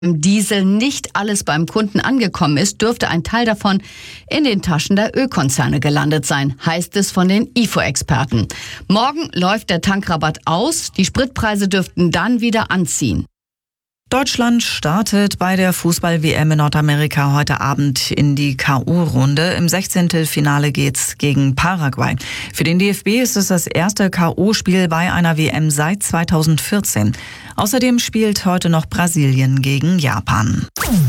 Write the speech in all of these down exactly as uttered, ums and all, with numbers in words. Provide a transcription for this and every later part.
im Diesel nicht alles beim Kunden angekommen ist, dürfte ein Teil davon in den Taschen der Ölkonzerne gelandet sein, heißt es von den I F O-Experten. Morgen läuft der Tankrabatt aus, die Spritpreise dürften dann wieder anziehen. Deutschland startet bei der Fußball-W M in Nordamerika heute Abend in die K O-Runde. Im Sechzehntelfinale geht's gegen Paraguay. Für den D F B ist es das erste K O-Spiel bei einer W M seit zweitausendvierzehn. Außerdem spielt heute noch Brasilien gegen Japan.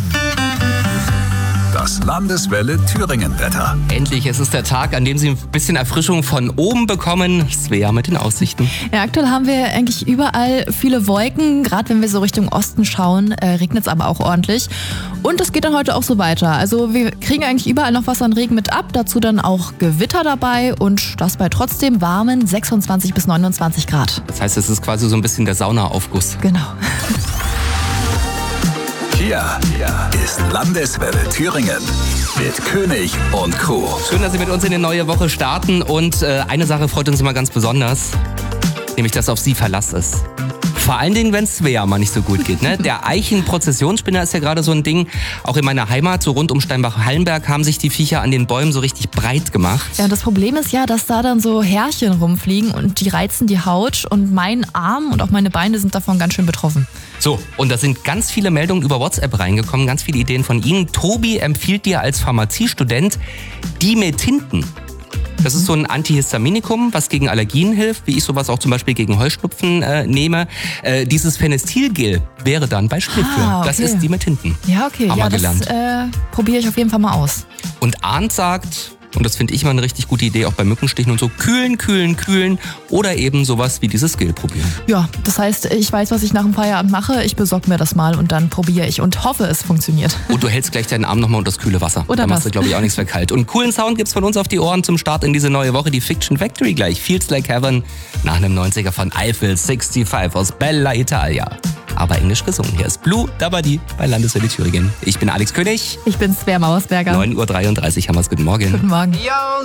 Das Landeswelle Thüringen-Wetter. Endlich, es ist der Tag, an dem Sie ein bisschen Erfrischung von oben bekommen. Svea mit den Aussichten. Ja, aktuell haben wir eigentlich überall viele Wolken. Gerade wenn wir so Richtung Osten schauen, äh, regnet es aber auch ordentlich. Und es geht dann heute auch so weiter. Also wir kriegen eigentlich überall noch was an Regen mit ab. Dazu dann auch Gewitter dabei und das bei trotzdem warmen sechsundzwanzig bis neunundzwanzig Grad. Das heißt, es ist quasi so ein bisschen der Saunaaufguss. Genau. Hier ist Landeswelle Thüringen mit König und Crew. Schön, dass Sie mit uns in die neue Woche starten. Und äh, eine Sache freut uns immer ganz besonders, nämlich, dass auf Sie Verlass ist. Vor allen Dingen, wenn es Svea mal nicht so gut geht. Ne? Der Eichen-Prozessionsspinner ist ja gerade so ein Ding. Auch in meiner Heimat, so rund um Steinbach-Hallenberg, haben sich die Viecher an den Bäumen so richtig breit gemacht. Ja, und das Problem ist ja, dass da dann so Härchen rumfliegen und die reizen die Haut. Und mein Arm und auch meine Beine sind davon ganz schön betroffen. So, und da sind ganz viele Meldungen über WhatsApp reingekommen, ganz viele Ideen von Ihnen. Tobi empfiehlt dir als Pharmaziestudent Dimetinten. Das ist so ein Antihistaminikum, was gegen Allergien hilft, wie ich sowas auch zum Beispiel gegen Heuschnupfen äh, nehme. Äh, dieses Phenestilgel wäre dann Beispiel für. Ah, okay. Das ist Dimetinten. Ja, okay. Haben ja, wir das gelernt. äh, probiere ich auf jeden Fall mal aus. Und Arndt sagt, und das finde ich mal eine richtig gute Idee, auch bei Mückenstichen und so, kühlen, kühlen, kühlen oder eben sowas wie dieses Gel probieren. Ja, das heißt, ich weiß, was ich nach dem Feierabend mache. Ich besorge mir das mal und dann probiere ich und hoffe, es funktioniert. Und du hältst gleich deinen Arm nochmal unter das kühle Wasser. Oder da machst das. du, glaube ich, auch nichts verkeilt. Und coolen Sound gibt's von uns auf die Ohren zum Start in diese neue Woche. Die Fiction Factory gleich. Feels Like Heaven nach einem neunziger von Eiffel sechsundsiebzig aus Bella Italia. Aber englisch gesungen. Hier ist Blue Dabadi bei Landeswelle Thüringen. Ich bin Alex König. Ich bin Svea Mauersberger. neun Uhr dreiunddreißig haben wir's. Guten Morgen. Guten Morgen.